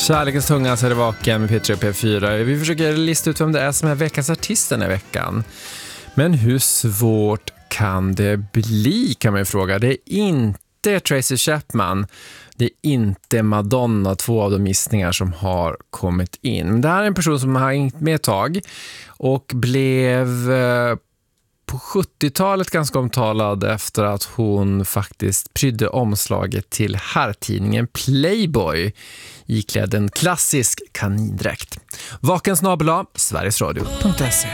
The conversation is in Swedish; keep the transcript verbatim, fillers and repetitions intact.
Kärlekens tunga så är det vaken med P tre och P fyra. Vi försöker lista ut vem det är som är veckans artist den här veckan. Men hur svårt kan det bli, kan man ju fråga. Det är inte Tracy Chapman. Det är inte Madonna, två av de gissningar som har kommit in. Det här är en person som har hängt med ett tag och blev på sjuttiotalet ganska omtalad efter att hon faktiskt prydde omslaget till herrtidningen Playboy iklädd en klassisk kanindräkt. Vaken snabel-a, sverigesradio punkt se.